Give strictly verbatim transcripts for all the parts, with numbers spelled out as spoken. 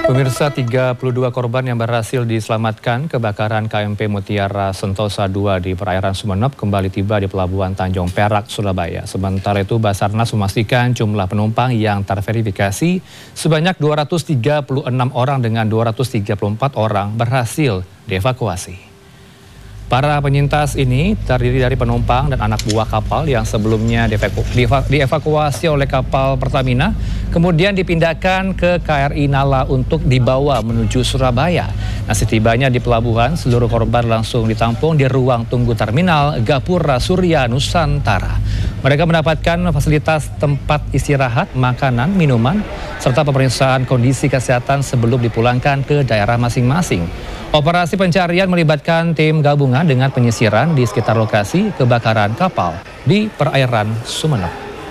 Pemirsa, tiga puluh dua korban yang berhasil diselamatkan kebakaran K M P Mutiara Sentosa dua di perairan Sumeneb kembali tiba di Pelabuhan Tanjung Perak, Surabaya. Sementara itu, Basarnas memastikan jumlah penumpang yang terverifikasi sebanyak dua ratus tiga puluh enam orang dengan dua ratus tiga puluh empat orang berhasil dievakuasi. Para penyintas ini terdiri dari penumpang dan anak buah kapal yang sebelumnya dievaku dievakuasi oleh kapal Pertamina, kemudian dipindahkan ke K R I Nala untuk dibawa menuju Surabaya. Nah, setibanya di pelabuhan, seluruh korban langsung ditampung di ruang tunggu terminal Gapura Surya Nusantara. Mereka mendapatkan fasilitas tempat istirahat, makanan, minuman, serta pemeriksaan kondisi kesehatan sebelum dipulangkan ke daerah masing-masing. Operasi pencarian melibatkan tim gabungan dengan penyisiran di sekitar lokasi kebakaran kapal di perairan Sumeneb.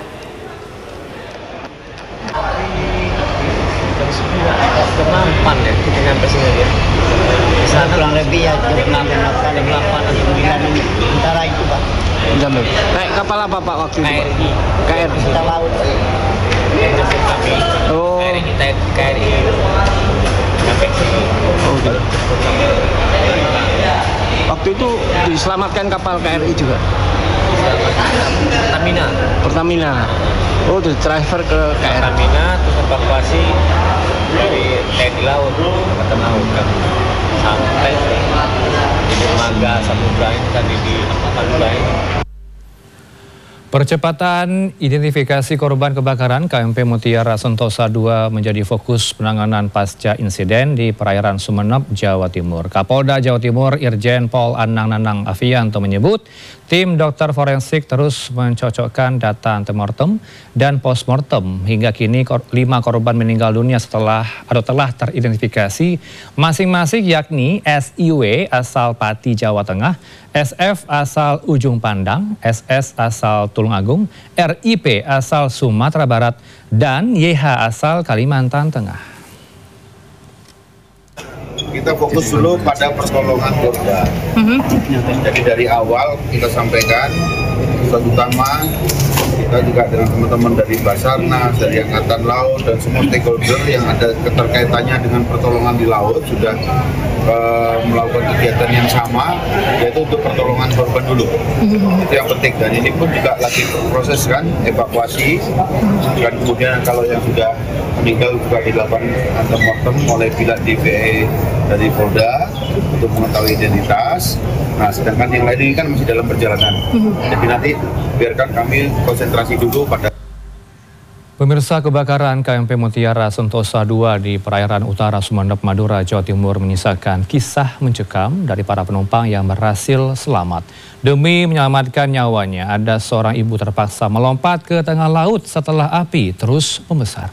Kemampan ya, nyampe sini ya. Di sana kurang lebih ya jam enam delapan atau sembilan antara itu Pak. Naik kapal apa Pak waktu itu? K R I. K R I. Kita laut. Kami. Oh. K R I kita K R I. Sampai sini. Oh, gitu. Waktu itu diselamatkan kapal K R I juga? Pertamina. Pertamina. Oh, terus transfer ke K R I. Pertamina terus evakuasi dari T N I Laut, Angkatan Laut kan. Sampai di dermaga Samudra ini tadi di Samudra ini. Percepatan identifikasi korban kebakaran K M P Mutiara Sentosa dua menjadi fokus penanganan pasca insiden di perairan Sumeneb, Jawa Timur. Kapolda Jawa Timur Irjen Pol Anang Nanang Afianto menyebut tim dokter forensik terus mencocokkan data antemortem dan postmortem. Hingga kini lima korban meninggal dunia setelah atau telah teridentifikasi masing-masing, yakni S I W asal Pati, Jawa Tengah, S F asal Ujung Pandang, S S asal Tulungagung, R I P asal Sumatera Barat, dan Y H asal Kalimantan Tengah. Kita fokus dulu pada pertolongan korban. Mm-hmm. Jadi dari awal kita sampaikan pesan utama, kita juga dengan teman-teman dari Basarnas, dari Angkatan Laut, dan semua stakeholder yang ada keterkaitannya dengan pertolongan di laut sudah uh, melakukan kegiatan yang sama, yaitu untuk pertolongan korban dulu. Mm-hmm. Itu yang penting, dan ini pun juga lagi proses kan, evakuasi, dan kemudian kalau yang sudah meninggal juga dilakukan antemortem oleh pihak D V E dari Polda untuk mengetahui identitas. Nah, sedangkan yang lain ini kan masih dalam perjalanan. Jadi nanti biarkan kami konsentrasi dulu pada. Pemirsa, kebakaran K M P Mutiara Sentosa dua di perairan utara Sumeneb, Madura, Jawa Timur menyisakan kisah mencekam dari para penumpang yang berhasil selamat. Demi menyelamatkan nyawanya, ada seorang ibu terpaksa melompat ke tengah laut setelah api terus membesar.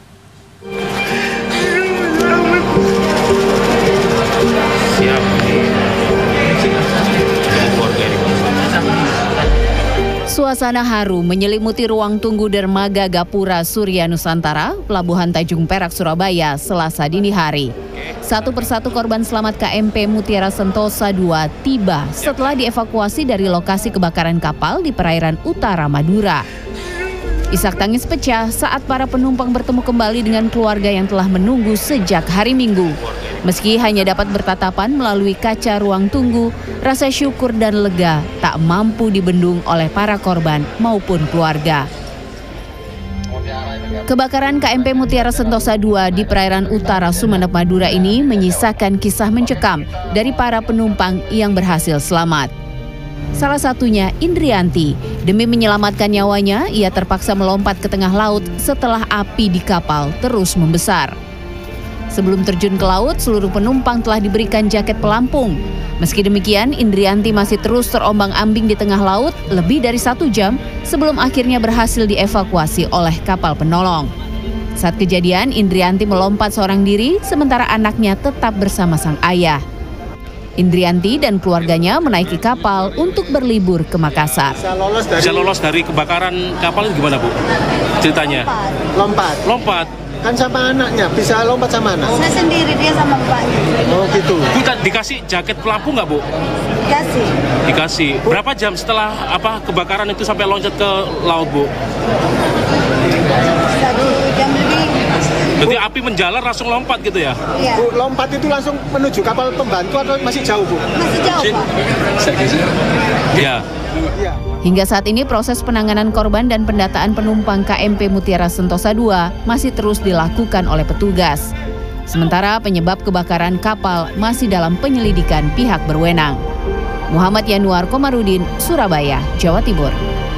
Suasana haru menyelimuti ruang tunggu dermaga Gapura Surya Nusantara, Pelabuhan Tanjung Perak, Surabaya, Selasa dini hari. Satu persatu korban selamat K M P Mutiara Sentosa dua tiba setelah dievakuasi dari lokasi kebakaran kapal di perairan utara Madura. Isak tangis pecah saat para penumpang bertemu kembali dengan keluarga yang telah menunggu sejak hari Minggu. Meski hanya dapat bertatapan melalui kaca ruang tunggu, rasa syukur dan lega tak mampu dibendung oleh para korban maupun keluarga. Kebakaran K M P Mutiara Sentosa dua di perairan utara Sumeneb, Madura ini menyisakan kisah mencekam dari para penumpang yang berhasil selamat. Salah satunya Indrianti. Demi menyelamatkan nyawanya, ia terpaksa melompat ke tengah laut setelah api di kapal terus membesar. Sebelum terjun ke laut, seluruh penumpang telah diberikan jaket pelampung. Meski demikian, Indrianti masih terus terombang-ambing di tengah laut lebih dari satu jam sebelum akhirnya berhasil dievakuasi oleh kapal penolong. Saat kejadian, Indrianti melompat seorang diri, sementara anaknya tetap bersama sang ayah. Indrianti dan keluarganya menaiki kapal untuk berlibur ke Makassar. Bisa lolos dari, Bisa lolos dari kebakaran kapal itu gimana, Bu? Ceritanya? Lompat. Lompat. Kan sama anaknya, bisa lompat sama anak? Saya sendiri, dia sama bapaknya. Oh gitu. Bu, dikasih jaket pelampung nggak, Bu? Dikasih. Dikasih. Berapa jam setelah apa kebakaran itu sampai loncat ke laut, Bu? Satu jam lebih. Berarti api menjalar langsung lompat gitu ya? Iya. Bu, lompat itu langsung menuju kapal pembantu atau masih jauh, Bu? Masih jauh, Pak. Iya. Iya. Hingga saat ini proses penanganan korban dan pendataan penumpang K M P Mutiara Sentosa dua masih terus dilakukan oleh petugas. Sementara penyebab kebakaran kapal masih dalam penyelidikan pihak berwenang. Muhammad Yanuar Komarudin, Surabaya, Jawa Timur.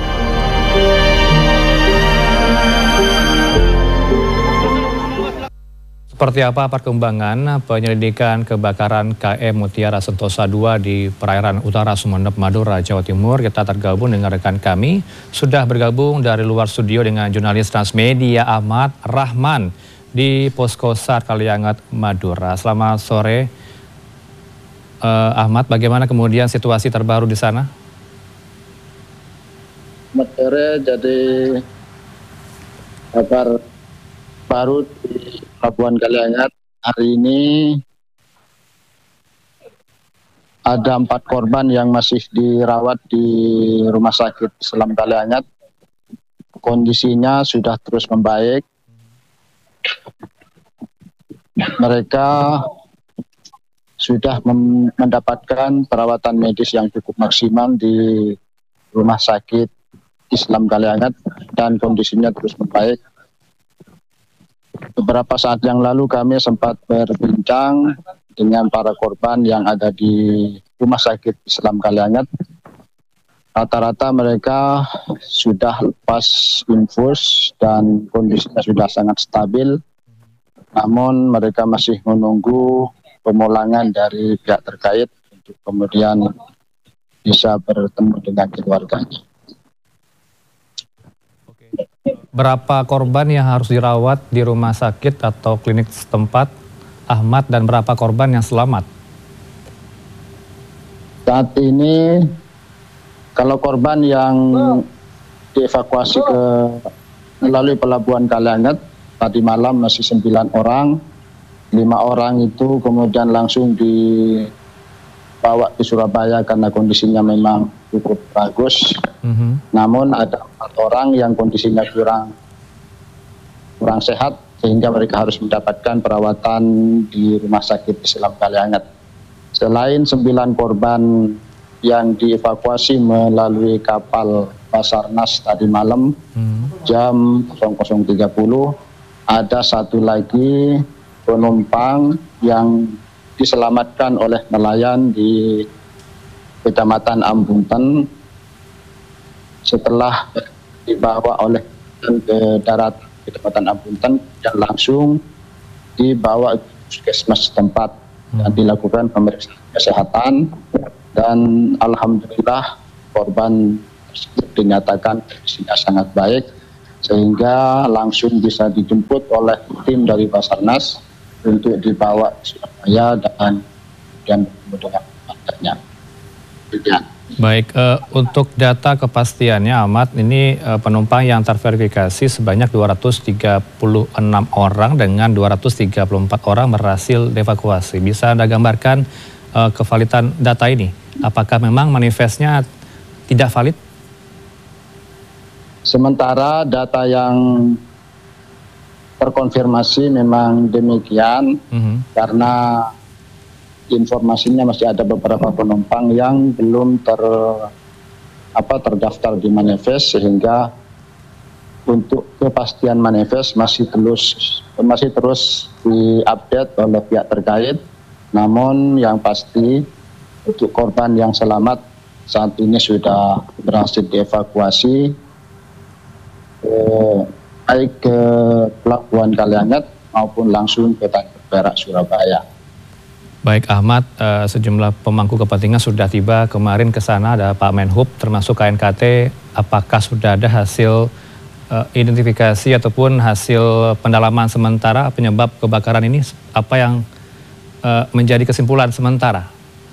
Seperti apa perkembangan penyelidikan kebakaran K M Mutiara Sentosa dua di perairan utara Sumeneb, Madura, Jawa Timur? Kita tergabung dengan rekan kami. Sudah bergabung dari luar studio dengan jurnalis Transmedia Ahmad Rahman di Posko SAR Kaliangat, Madura. Selamat sore, uh, Ahmad. Bagaimana kemudian situasi terbaru di sana? Selamat sore, jadi kabar baru di Pelabuhan Kaliangat hari ini ada empat korban yang masih dirawat di Rumah Sakit Islam Kaliangat. Kondisinya sudah terus membaik. Mereka sudah mendapatkan perawatan medis yang cukup maksimal di Rumah Sakit Islam Kaliangat dan kondisinya terus membaik. Beberapa saat yang lalu kami sempat berbincang dengan para korban yang ada di Rumah Sakit Islam Kaliangat. Rata-rata mereka sudah lepas infus dan kondisinya sudah sangat stabil. Namun mereka masih menunggu pemulangan dari pihak terkait untuk kemudian bisa bertemu dengan keluarganya. Berapa korban yang harus dirawat di rumah sakit atau klinik setempat, Ahmad, dan berapa korban yang selamat? Saat ini, kalau korban yang dievakuasi ke melalui Pelabuhan Kaliangat, tadi malam masih sembilan orang, lima orang itu kemudian langsung dibawa ke Surabaya karena kondisinya memang cukup bagus. Mm-hmm. Namun ada empat orang yang kondisinya kurang kurang sehat sehingga mereka harus mendapatkan perawatan di Rumah Sakit Islam Kaliangat. Selain sembilan korban yang dievakuasi melalui kapal Basarnas tadi malam mm-hmm. jam nol nol tiga puluh, ada satu lagi penumpang yang diselamatkan oleh nelayan di Kecamatan Ambunten setelah dibawa oleh ke darat Kecamatan Ambunten dan langsung dibawa ke puskesmas setempat dan dilakukan pemeriksaan kesehatan, dan alhamdulillah korban tersebut dinyatakan kondisinya sangat baik sehingga langsung bisa dijemput oleh tim dari Basarnas untuk dibawa ke Surabaya dan dan dengan keluarganya. Baik, uh, untuk data kepastiannya Ahmad, ini uh, penumpang yang terverifikasi sebanyak dua ratus tiga puluh enam orang dengan dua ratus tiga puluh empat orang berhasil dievakuasi. Bisa Anda gambarkan uh, kevalidan data ini? Apakah memang manifestnya tidak valid? Sementara data yang terkonfirmasi memang demikian, mm-hmm. karena informasinya masih ada beberapa penumpang yang belum ter apa terdaftar di manifest, sehingga untuk kepastian manifest masih terus masih terus diupdate oleh pihak terkait. Namun yang pasti untuk korban yang selamat saat ini sudah berhasil dievakuasi eh, baik ke Pelabuhan Kaliangat maupun langsung ke Tanjung Perak, Surabaya. Baik Ahmad, uh, sejumlah pemangku kepentingan sudah tiba kemarin ke sana, ada Pak Menhub termasuk K N K T. Apakah sudah ada hasil uh, identifikasi ataupun hasil pendalaman sementara penyebab kebakaran ini? Apa yang uh, menjadi kesimpulan sementara?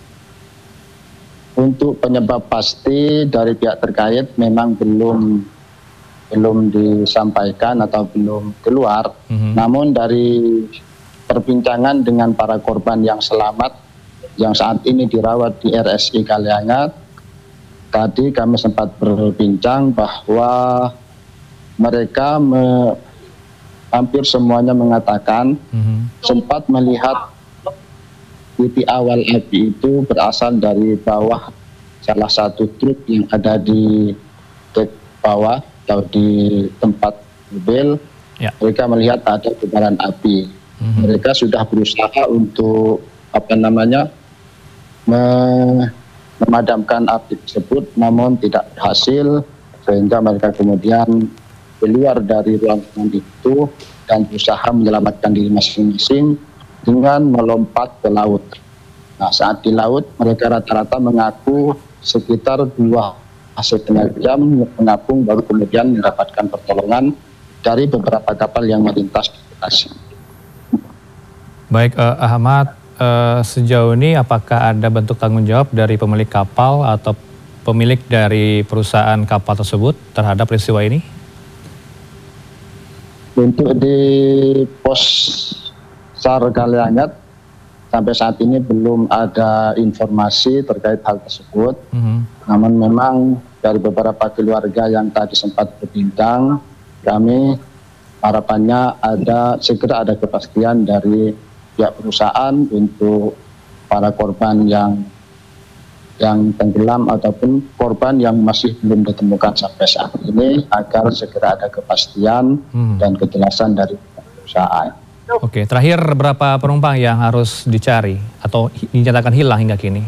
Untuk penyebab pasti dari pihak terkait memang belum belum disampaikan atau belum keluar. Mm-hmm. Namun dari perbincangan dengan para korban yang selamat yang saat ini dirawat di R S I Kaliangat, tadi kami sempat berbincang bahwa mereka me, hampir semuanya mengatakan mm-hmm. sempat melihat titik awal api itu berasal dari bawah salah satu truk yang ada di dek bawah atau di tempat mobil. Ya. Mereka melihat ada kobaran api. Mm-hmm. Mereka sudah berusaha untuk apa namanya me- memadamkan api tersebut, namun tidak berhasil, sehingga mereka kemudian keluar dari ruangan itu dan berusaha menyelamatkan diri masing-masing dengan melompat ke laut. Nah, saat di laut mereka rata-rata mengaku sekitar dua setengah jam mengapung baru kemudian mendapatkan pertolongan dari beberapa kapal yang melintas di lokasi. Baik, uh, Ahmad, uh, sejauh ini apakah ada bentuk tanggung jawab dari pemilik kapal atau pemilik dari perusahaan kapal tersebut terhadap peristiwa ini? Untuk di pos SAR Kalianget sampai saat ini belum ada informasi terkait hal tersebut. Mm-hmm. Namun memang dari beberapa keluarga yang tadi sempat berbincang, kami harapannya ada segera ada kepastian dari pihak perusahaan untuk para korban yang yang tenggelam ataupun korban yang masih belum ditemukan sampai saat ini, agar segera ada kepastian hmm. dan kejelasan dari perusahaan. Oke, terakhir berapa penumpang yang harus dicari atau dinyatakan hilang hingga kini?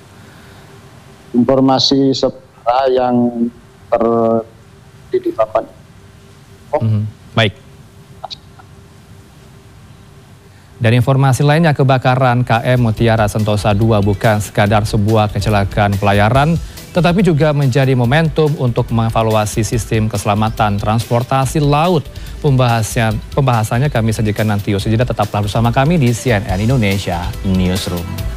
Informasi sementara yang terjadi di papan. Oh. Hmm. Baik. Dan informasi lainnya, kebakaran K M Mutiara Sentosa dua bukan sekadar sebuah kecelakaan pelayaran, tetapi juga menjadi momentum untuk mengevaluasi sistem keselamatan transportasi laut. Pembahasannya, pembahasannya kami sajikan nanti. Usai jeda, tetaplah bersama kami di C N N Indonesia Newsroom.